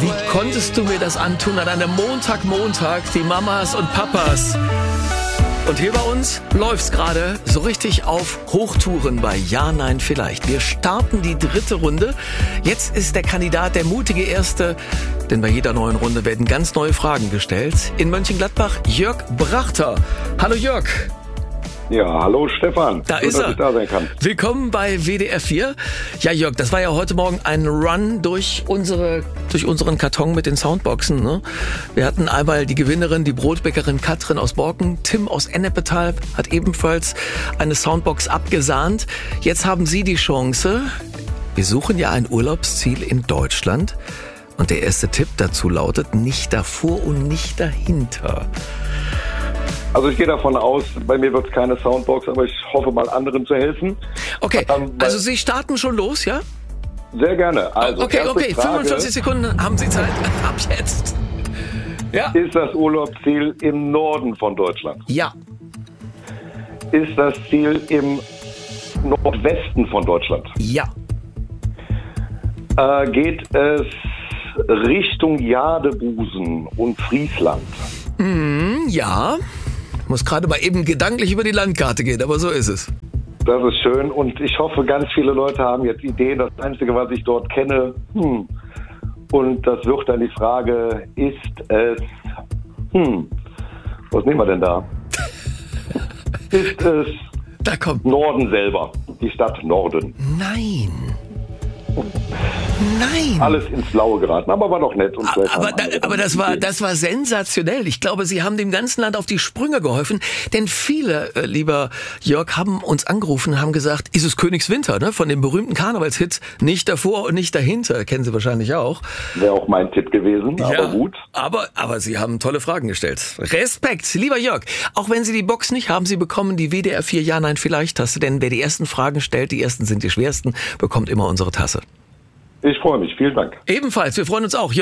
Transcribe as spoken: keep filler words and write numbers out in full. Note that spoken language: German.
Wie konntest du mir das antun an einem Montag, Montag, die Mamas und Papas? Und hier bei uns läuft's gerade so richtig auf Hochtouren bei Ja, Nein, Vielleicht. Wir starten die dritte Runde. Jetzt ist der Kandidat der mutige Erste, denn bei jeder neuen Runde werden ganz neue Fragen gestellt. In Mönchengladbach Jörg Brachter. Hallo Jörg. Ja, hallo Stefan. Da Schön, ist er. dass ich da sein kann. Willkommen bei W D R vier. Ja, Jörg, das war ja heute Morgen ein Run durch unsere, durch unseren Karton mit den Soundboxen. Ne? Wir hatten einmal die Gewinnerin, die Brotbäckerin Katrin aus Borken. Tim aus Ennepetal hat ebenfalls eine Soundbox abgesahnt. Jetzt haben Sie die Chance. Wir suchen ja ein Urlaubsziel in Deutschland. Und der erste Tipp dazu lautet, nicht davor und nicht dahinter. Also ich gehe davon aus, bei mir wird es keine Soundbox, aber ich hoffe mal anderen zu helfen. Okay, Ähm, also Sie starten schon los, ja? Sehr gerne. Also, okay, erste okay, Frage, fünfundvierzig Sekunden haben Sie Zeit. Ab jetzt. Ja. Ist das Urlaubsziel im Norden von Deutschland? Ja. Ist das Ziel im Nordwesten von Deutschland? Ja. Äh, geht es Richtung Jadebusen und Friesland? Mm, ja. Muss gerade mal eben gedanklich über die Landkarte gehen, aber so ist es. Das ist schön und ich hoffe, ganz viele Leute haben jetzt Ideen. Das Einzige, was ich dort kenne, hm, und das wird dann die Frage, ist es, hm, was nehmen wir denn da? Ist es Da kommt. Norden selber, die Stadt Norden? Nein. Nein. Alles ins Blaue geraten, aber war doch nett. Und vielleicht Aber, haben da, andere aber das war Ideen. das war sensationell. Ich glaube, Sie haben dem ganzen Land auf die Sprünge geholfen. Denn viele, äh, lieber Jörg, haben uns angerufen und haben gesagt, ist es Königswinter, ne? Von dem berühmten Karnevalshit Nicht davor und nicht dahinter. Kennen Sie wahrscheinlich auch. Wäre auch mein Tipp gewesen, aber Ja, gut. Aber, aber Sie haben tolle Fragen gestellt. Respekt, lieber Jörg. Auch wenn Sie die Box nicht haben, Sie bekommen die W D R vier Ja, Nein, Vielleicht-Taste. Denn wer die ersten Fragen stellt, die ersten sind die schwersten, bekommt immer unsere Tasse. Ich freue mich. Vielen Dank. Ebenfalls, wir freuen uns auch. Jörg